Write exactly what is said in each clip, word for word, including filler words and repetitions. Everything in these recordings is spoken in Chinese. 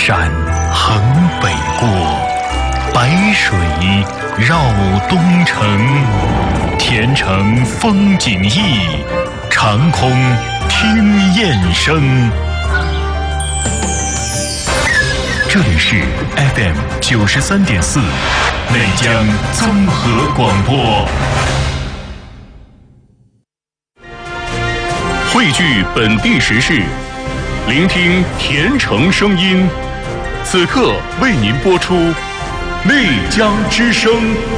山横北郭，白水绕东城。田城风景异，长空听雁声。这里是 F M 九十三点四内江综合广播，汇聚本地时事，聆听田城声音。此刻为您播出内江之声。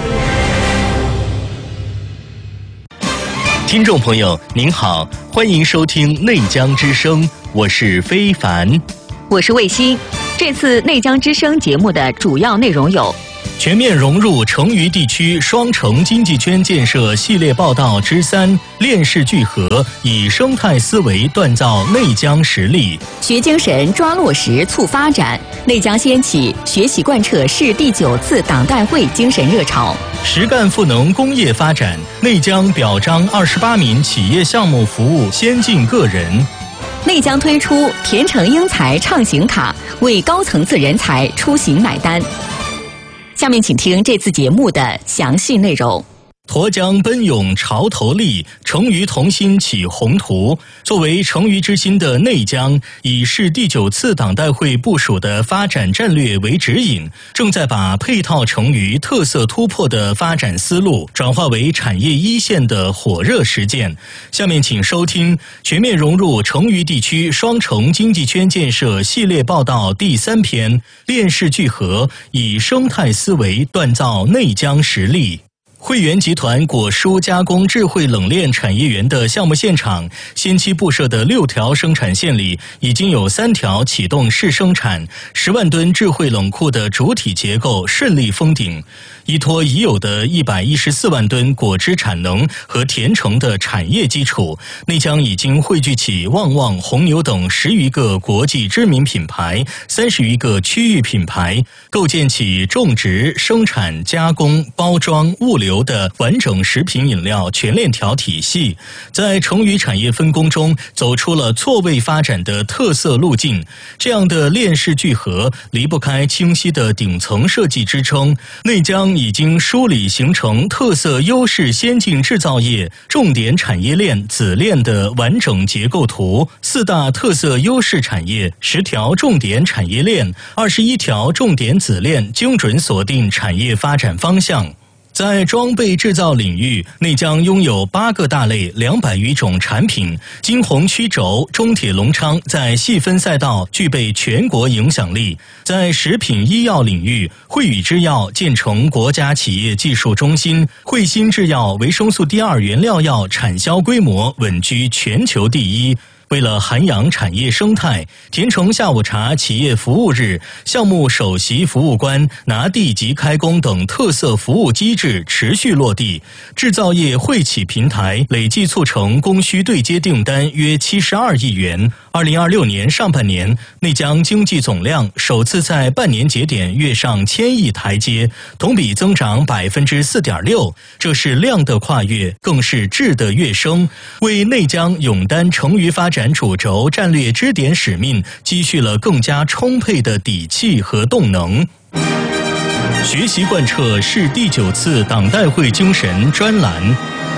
听众朋友您好，欢迎收听内江之声，我是非凡， 我是卫星。这次内江之声节目的主要内容有： 全面融入成渝地区双城经济圈建设系列报道之三，链式聚合，以生态思维锻造内江实力。 学精神抓落实促发展，内江掀起学习贯彻市第九次党代会精神热潮。 实干赋能工业发展，内江表彰二十八名企业项目服务先进个人。 内江推出田城英才畅行卡，为高层次人才出行买单。下面请听这次节目的详细内容。 沱江奔涌潮头立，成渝同心起宏图。作为成渝之心的内江，以市第九次党代会部署的发展战略为指引，正在把配套成渝特色突破的发展思路转化为产业一线的火热实践。下面请收听全面融入成渝地区双城经济圈建设系列报道第三篇，链式聚合，以生态思维锻造内江实力。汇源集团果蔬加工智慧冷链产业园的项目现场，先期布设的六条生产线里，已经有三条启动试生产，十万吨智慧冷库的主体结构顺利封顶。依托已有的一百一十四万吨果汁产能和田城的产业基础，内江已经汇聚起旺旺、红牛等十余个国际知名品牌，三十余个区域品牌，构建起种植、生产、加工、包装、物流的完整食品饮料全链条体系，在成渝产业分工中走出了错位发展的特色路径。这样的链式聚合离不开清晰的顶层设计支撑。内江已经梳理形成特色优势先进制造业重点产业链子链的完整结构图，四大特色优势产业，十条重点产业链，二十一条重点子链，精准锁定产业发展方向。在装备制造领域，内江拥有八个大类、两百余种产品。金鸿曲轴、中铁隆昌在细分赛道具备全国影响力。在食品医药领域，汇宇制药建成国家企业技术中心，汇鑫制药维生素 D 二 原料药产销规模稳居全球第一。为了涵养产业生态，田城下午茶企业服务日、项目首席服务官拿地即开工等特色服务机制持续落地，制造业汇企平台累计促成供需对接订单约七十二亿元。二零二六年上半年，内江经济总量首次在半年节点跃上千亿台阶，同比增长百分之四点六。这是量的跨越，更是质的跃升，为内江勇担成渝发展主轴战略支点使命积蓄了更加充沛的底气和动能。学习贯彻市第九次党代会精神专栏。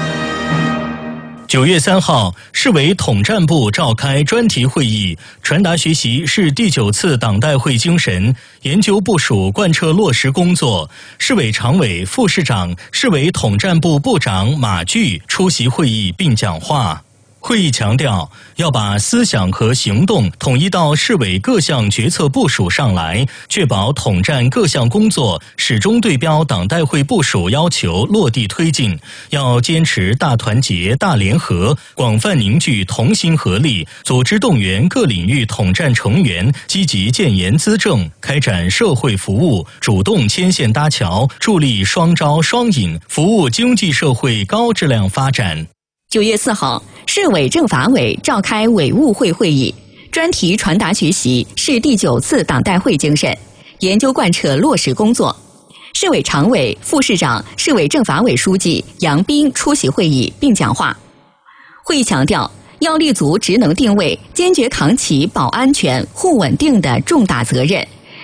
九月三号，市委统战部召开专题会议，传达学习市第九次党代会精神，研究部署贯彻落实工作。市委常委、副市长、市委统战部部长马炬出席会议并讲话。会议强调，要把思想和行动统一到市委各项决策部署上来，确保统战各项工作始终对标党代会部署要求落地推进。要坚持大团结、大联合，广泛凝聚同心合力，组织动员各领域统战成员，积极建言资政，开展社会服务，主动牵线搭桥，助力双招双引，服务经济社会高质量发展。 九月四号，市委政法委召开委务会会议，专题传达学习市第九次党代会精神，研究贯彻落实工作。市委常委、副市长、市委政法委书记杨斌出席会议并讲话。会议强调，要立足职能定位，坚决扛起保安全、护稳定的重大责任，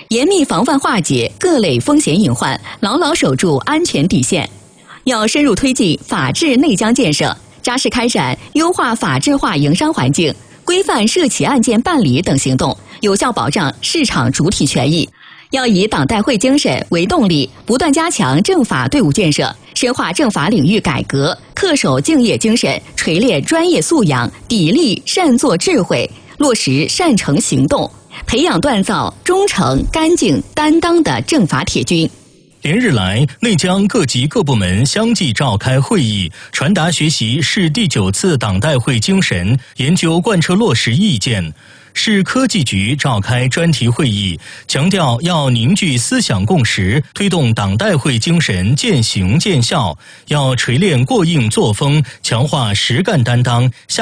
严密防范化解各类风险隐患，牢牢守住安全底线。要深入推进法治内江建设，扎实开展优化法治化营商环境、规范涉企案件办理等行动，有效保障市场主体权益。要以党代会精神为动力，不断加强政法队伍建设，深化政法领域改革，恪守敬业精神，锤炼专业素养，砥砺善作智慧，落实善成行动，培养锻造忠诚、干净、担当的政法铁军。 连日来，内江各级各部门相继召开会议，传达学习市第九次党代会精神，研究贯彻落实意见。市科技局召开专题会议，强调要凝聚思想共识，推动党代会精神渐行渐效，要锤炼过硬作风，强化实干担当。